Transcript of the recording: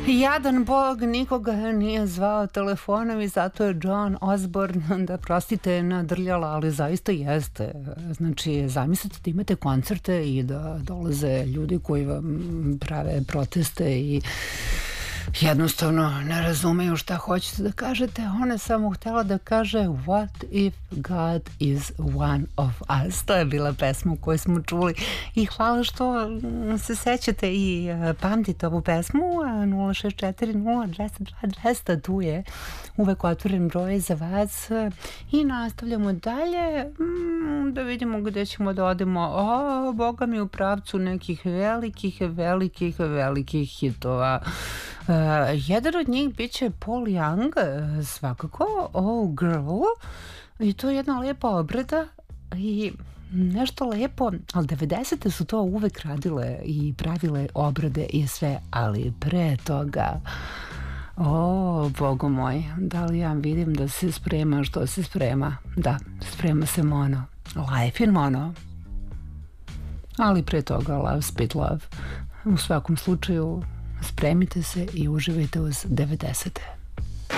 Jadan Bog nikoga nije zvao telefonom i zato je John Osborne, da prostite, nadrljala, ali zaista jeste. Znači, zamislite da imate koncerte i da dolaze ljudi koji vam prave proteste i jednostavno ne razumeju šta hoćete da kažete. Ona je samo htjela da kaže What if God is one of us. To je bila pesma koju smo čuli i hvala što se sećate i pamtite ovu pesmu. 0640222 tu je uvek otvoren broj za vas i nastavljamo dalje da vidimo gde ćemo da odemo. Boga mi, u pravcu nekih velikih hitova. Jedan od njih bit će Paul Young, svakako, Oh Girl, i to je jedna lepa obrada i nešto lepo, ali 90. su to uvek radile i pravile obrade i sve, ali pre toga, Bogu moj, da li ja vidim da se sprema, što se sprema? Da, sprema se mono, Life in Mono, ali pre toga Love Spit Love. U svakom slučaju, spremite se i uživajte uz 90.